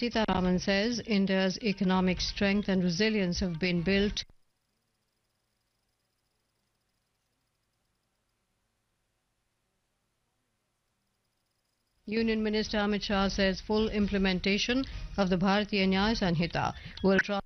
Sitaraman says India's economic strength and resilience have been built. Union Minister Amit Shah says full implementation of the Bharatiya Nyaya Sanhita will